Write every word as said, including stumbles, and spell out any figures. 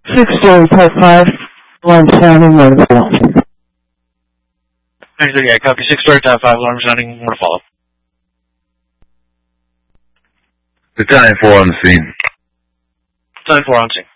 six story type five, alarm sounding, more to follow. nine thirty-eight, copy. six story type five, alarm sounding, more to follow. Battalion four on the scene. Battalion four on scene.